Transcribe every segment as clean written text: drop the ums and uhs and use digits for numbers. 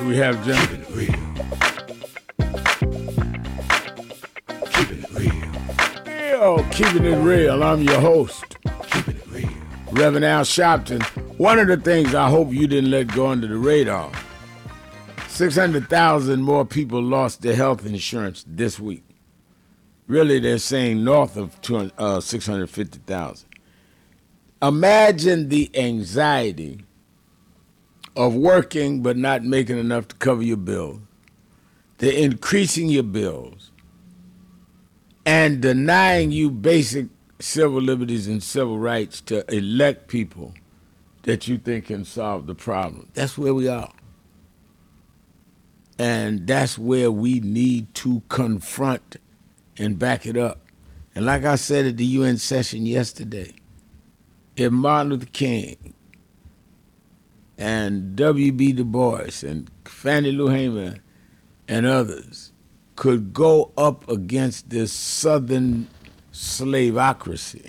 we have, Jim? Keeping it real. Keeping it real. Yo, keeping it real. I'm your host, Keeping it real. Reverend Al Sharpton. One of the things I hope you didn't let go under the radar, 600,000 more people lost their health insurance this week. Really, they're saying north of 650,000. Imagine the anxiety of working but not making enough to cover your bills. They're increasing your bills and denying you basic civil liberties and civil rights to elect people that you think can solve the problem. That's where we are. And that's where we need to confront and back it up. And like I said at the UN session yesterday, if Martin Luther King and W.B. Du Bois and Fannie Lou Hamer and others could go up against this Southern slaveocracy,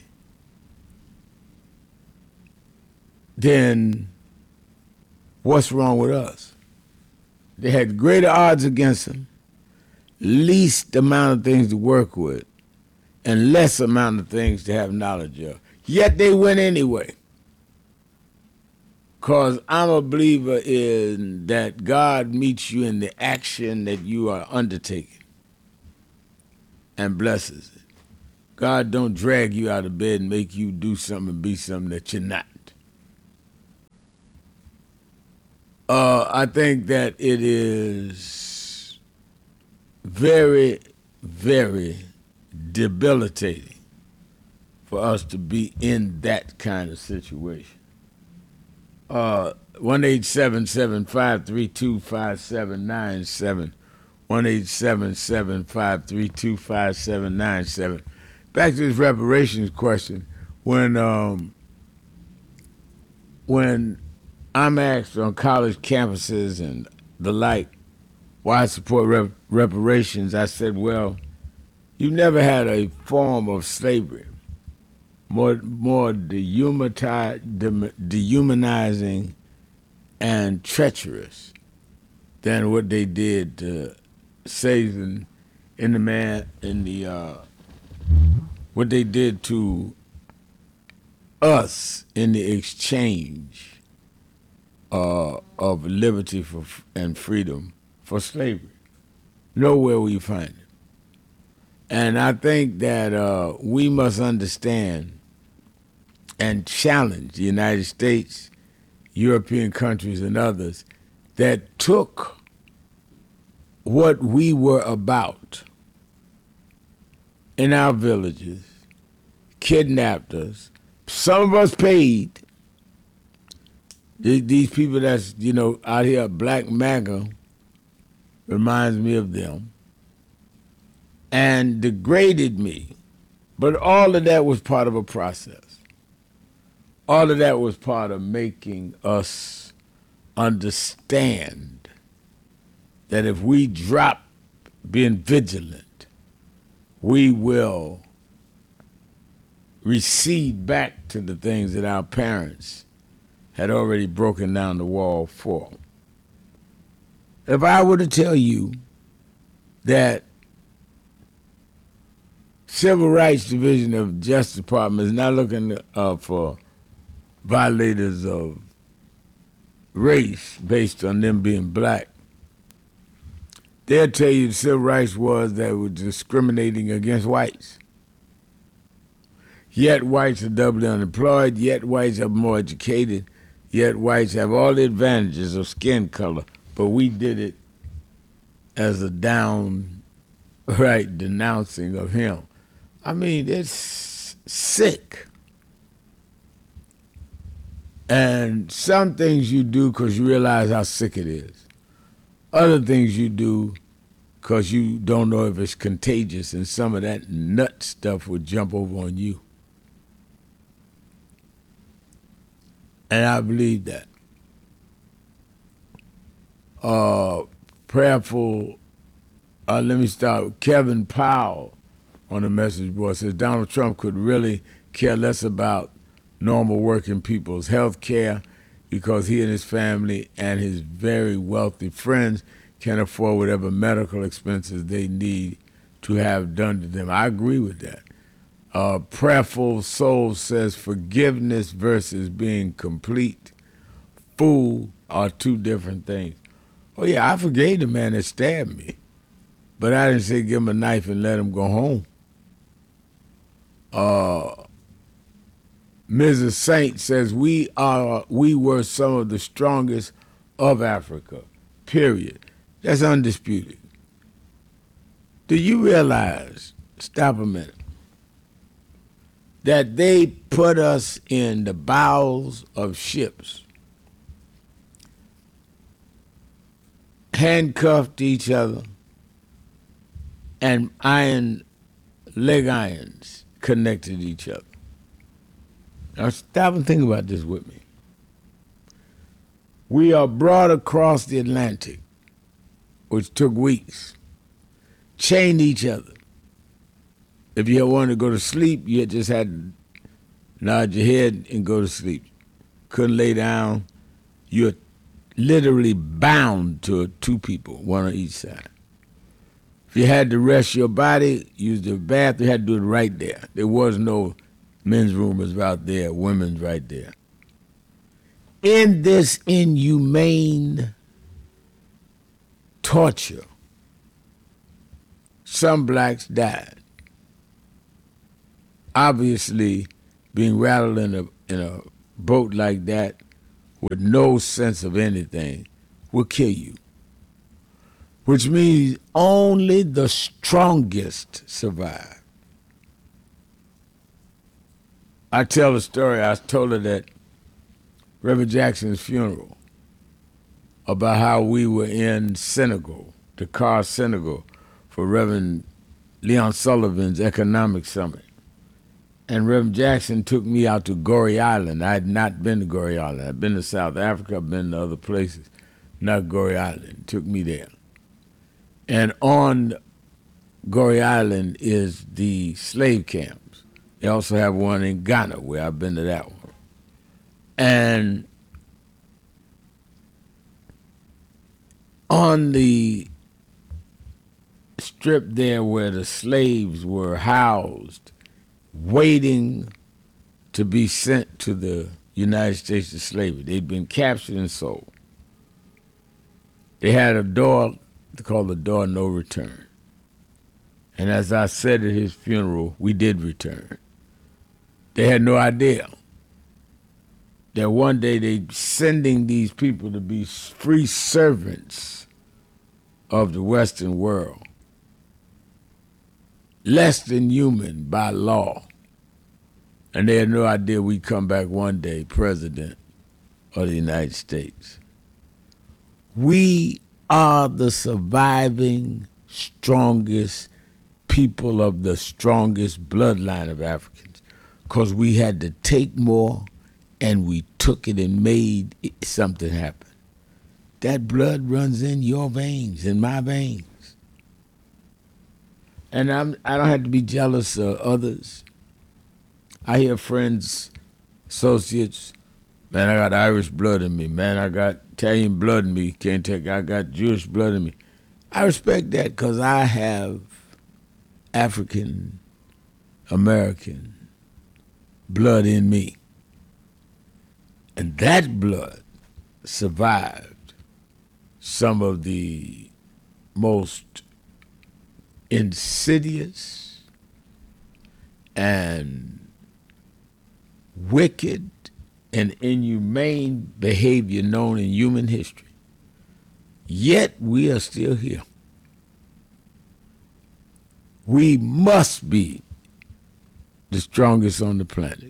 then what's wrong with us? They had greater odds against them, least amount of things to work with, and less amount of things to have knowledge of. Yet they win anyway. Because I'm a believer in that God meets you in the action that you are undertaking and blesses it. God don't drag you out of bed and make you do something and be something that you're not. I think that it is very, very debilitating for us to be in that kind of situation. 1-877-532-5797, 1-877-532-5797. Back to this reparations question. When I'm asked on college campuses and the like why I support reparations, I said, well, you've never had a form of slavery more dehumanizing and treacherous than what they did to Satan in the man in the what they did to us in the exchange of liberty and freedom for slavery. Nowhere will you find it. And I think that we must understand and challenge the United States, European countries, and others that took what we were about in our villages, kidnapped us. Some of us paid. These people that's, out here, Black MAGA, reminds me of them, and degraded me. But all of that was part of a process. All of that was part of making us understand that if we drop being vigilant, we will recede back to the things that our parents had already broken down the wall for. If I were to tell you that Civil Rights Division of Justice Department is not looking for violators of race based on them being black, they'll tell you the civil rights was that were discriminating against whites. Yet whites are doubly unemployed, yet whites are more educated, yet whites have all the advantages of skin color, but we did it as a downright denouncing of him. I mean, it's sick. And some things you do because you realize how sick it is. Other things you do because you don't know if it's contagious, and some of that nut stuff would jump over on you. And I believe that. Prayerful, let me start with Kevin Powell on the message board. Says Donald Trump could really care less about normal working people's health care. because he and his family and his very wealthy friends can afford whatever medical expenses they need to have done to them. I agree with that. Prayerful Soul says forgiveness versus being complete fool are two different things. Oh yeah, I forgave the man that stabbed me, but I didn't say give him a knife and let him go home. Mrs. Saint says we were some of the strongest of Africa, period. That's undisputed. Do you realize, stop a minute, that they put us in the bowels of ships, handcuffed each other, and leg irons connected each other? Now stop and think about this with me. We are brought across the Atlantic, which took weeks, chained each other. If you wanted to go to sleep, you just had to nod your head and go to sleep. Couldn't lay down. You're literally bound to two people, one on each side. If you had to rest your body, use the bathroom, you had to do it right there. There was no men's room was out there, women's right there. In this inhumane torture, some blacks died. Obviously, being rattled in a boat like that with no sense of anything will kill you, which means only the strongest survive. I tell a story. I told her that Reverend Jackson's funeral about how we were in Senegal, Dakar, Senegal, for Reverend Leon Sullivan's economic summit. And Reverend Jackson took me out to Goree Island. I had not been to Goree Island. I'd been to South Africa, I've been to other places, not Goree Island. Took me there. And on Goree Island is the slave camps. They also have one in Ghana, where I've been to that one. And on the strip there where the slaves were housed, waiting to be sent to the United States of slavery. They'd been captured and sold. They had a door called the door of no return. And as I said at his funeral, we did return. They had no idea that one day they sending these people to be free servants of the Western world, less than human by law. And they had no idea we'd come back one day president of the United States. We are the surviving, strongest people of the strongest bloodline of Africans, because we had to take more and we took it and made something happen. That blood runs in your veins, in my veins. And I don't have to be jealous of others. I hear friends, associates, man, I got Irish blood in me. Man, I got Italian blood in me. Can't take, I got Jewish blood in me. I respect that because I have African American blood in me. And that blood survived some of the most insidious and wicked and inhumane behavior known in human history. Yet we are still here. We must be the strongest on the planet.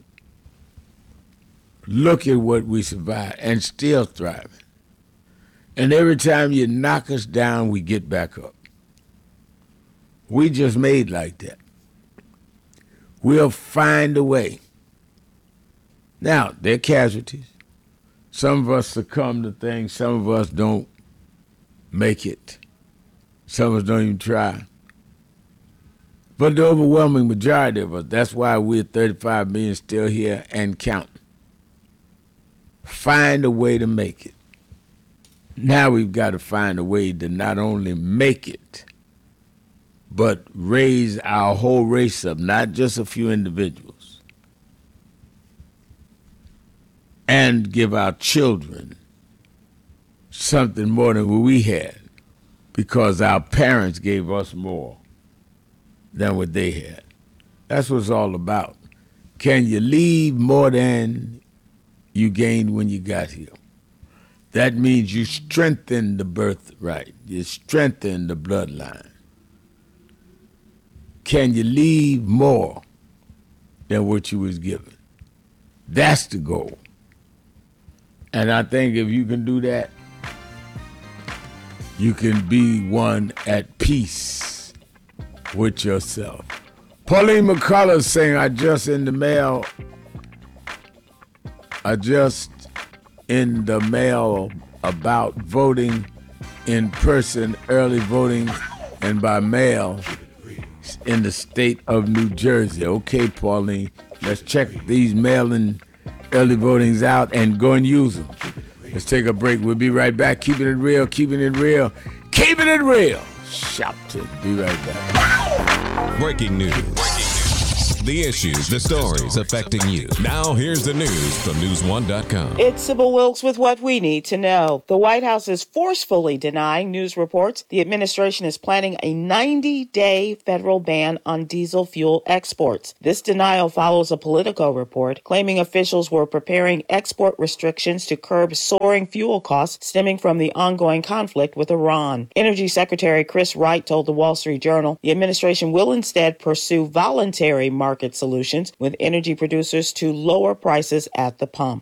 Look at what we survived and still thriving. And every time you knock us down, we get back up. We just made like that. We'll find a way. Now, there are casualties. Some of us succumb to things. Some of us don't make it. Some of us don't even try. But the overwhelming majority of us, that's why we're 35 million still here and counting. find a way to make it. Now we've got to find a way to not only make it, but raise our whole race up, not just a few individuals, and give our children something more than what we had, because our parents gave us more than what they had. That's what it's all about. Can you leave more than you gained when you got here? That means you strengthen the birthright. You strengthen the bloodline. Can you leave more than what you was given? That's the goal. And I think if you can do that, you can be one at peace with yourself. Pauline McCullough saying, I just in the mail about voting in person, early voting, and by mail in the state of New Jersey. Okay, Pauline, let's check these mail-in early votings out and go and use them. Let's take a break. We'll be right back. Keeping it real, keeping it real, keeping it real. Shopton. Be right back. Breaking news. The issues, the stories affecting you. Now here's the news from News1.com. It's Sybil Wilkes with what we need to know. The White House is forcefully denying news reports the administration is planning a 90-day federal ban on diesel fuel exports. This denial follows a Politico report claiming officials were preparing export restrictions to curb soaring fuel costs stemming from the ongoing conflict with Iran. Energy Secretary Chris Wright told the Wall Street Journal the administration will instead pursue voluntary market solutions with energy producers to lower prices at the pump.